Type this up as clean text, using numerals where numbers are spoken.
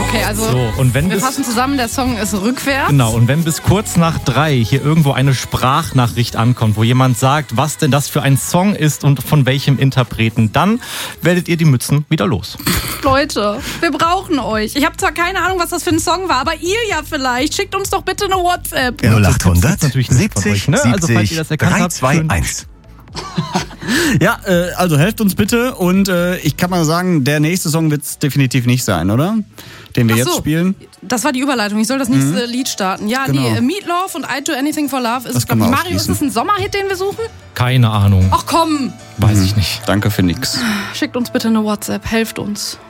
Okay, also So, und wenn wir fassen zusammen, der Song ist rückwärts. Genau, und wenn bis kurz nach 3 hier irgendwo eine Sprachnachricht ankommt, wo jemand sagt, was denn das für ein Song ist und von welchem Interpreten, dann werdet ihr die Mützen wieder los. Leute, wir brauchen euch. Ich habe zwar keine Ahnung, was das für ein Song war, aber ihr ja vielleicht. Schickt uns doch bitte eine WhatsApp. 0800 natürlich nicht von 70 euch, ne? Also, falls ihr 70 das erkannt habt, 321. Ja, also helft uns bitte und ich kann mal sagen, der nächste Song wird es definitiv nicht sein, oder? Den wir Ach jetzt so, spielen. Das war die Überleitung. Ich soll das nächste Lied starten. Ja, Genau. nee, Meatloaf und I Do Anything for Love ist Das es, können glaube wir ich. Mario, ist ausschließen. es ein Sommerhit, den wir suchen? Keine Ahnung. Ach komm, Weiß ich nicht. Danke für nix. schickt uns bitte eine WhatsApp. Helft uns.